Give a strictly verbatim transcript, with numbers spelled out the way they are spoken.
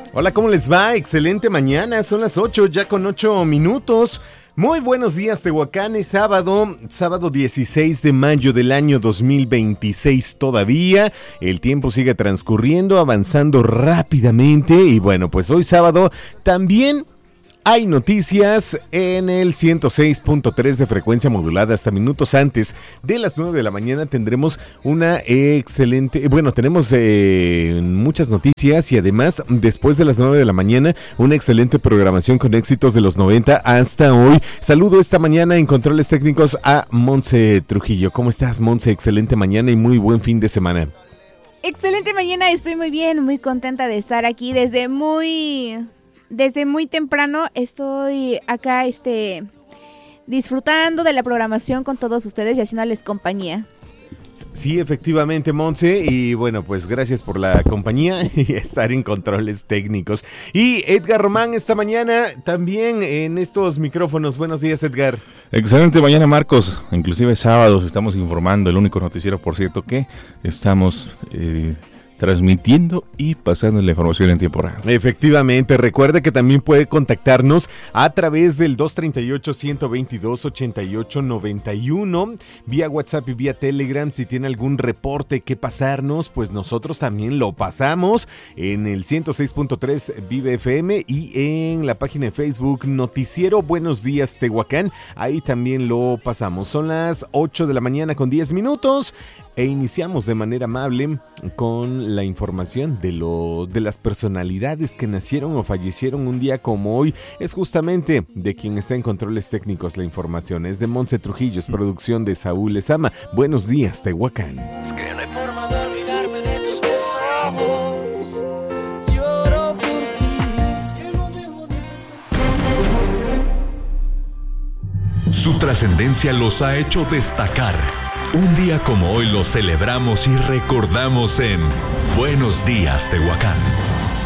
Hola, ¿cómo les va? Excelente mañana, son las ocho, ya con ocho minutos. Muy buenos días, Tehuacán, es sábado, sábado dieciséis de mayo del año dos mil veintiséis todavía. El tiempo sigue transcurriendo, avanzando rápidamente y bueno, pues hoy sábado también hay noticias en el ciento seis punto tres de frecuencia modulada. Hasta minutos antes de las nueve de la mañana tendremos una excelente, bueno, tenemos eh, muchas noticias y además después de las nueve de la mañana una excelente programación con éxitos de los noventa hasta hoy. Saludo esta mañana en controles técnicos a Monse Trujillo. ¿Cómo estás, Monse? Excelente mañana y muy buen fin de semana. Excelente mañana, estoy muy bien, muy contenta de estar aquí desde muy... Desde muy temprano estoy acá este, disfrutando de la programación con todos ustedes y haciéndoles compañía. Sí, efectivamente, Monse, y bueno, pues gracias por la compañía y estar en controles técnicos. Y Edgar Román esta mañana también en estos micrófonos. Buenos días, Edgar. Excelente mañana, Marcos. Inclusive sábados estamos informando, el único noticiero, por cierto, que estamos... Eh, transmitiendo y pasando la información en tiempo real. Efectivamente, recuerde que también puede contactarnos a través del dos treinta y ocho, ciento veintidós, ochenta y ocho noventa y uno, vía WhatsApp y vía Telegram. Si tiene algún reporte que pasarnos, pues nosotros también lo pasamos en el ciento seis punto tres Vive F M y en la página de Facebook Noticiero Buenos Días Tehuacán. Ahí también lo pasamos. Son las ocho de la mañana con diez minutos. E iniciamos de manera amable con la información de, lo, de las personalidades que nacieron o fallecieron un día como hoy. Es justamente de quien está en controles técnicos la información. Es de Monse Trujillo, es producción de Saúl Lezama. Buenos días, Tehuacán. Es que no hay forma de olvidarme de tus besos. Lloro por ti, es que no dejo de pensar. Su trascendencia los ha hecho destacar. Un día como hoy lo celebramos y recordamos en Buenos Días, Tehuacán.